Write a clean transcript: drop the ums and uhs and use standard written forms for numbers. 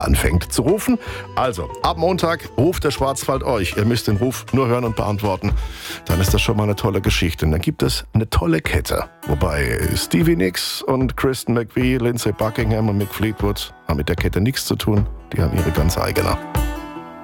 anfängt zu rufen. Also, ab Montag ruft der Schwarzwald euch. Ihr müsst den Ruf nur hören und beantworten. Dann ist das schon mal eine tolle Geschichte. Und dann gibt es eine tolle Kette. Wobei Stevie Nicks und Kristen McVie, Lindsey Buckingham und Mick Fleetwood haben mit der Kette nichts zu tun. Die haben ihre ganz eigene.